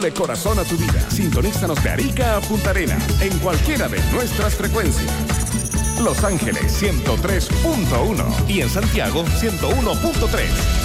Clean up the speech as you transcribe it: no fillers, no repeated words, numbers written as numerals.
Dale corazón a tu vida. Sintonízanos de Arica a Punta Arenas en cualquiera de nuestras frecuencias. Los Ángeles 103.1 y en Santiago 101.3.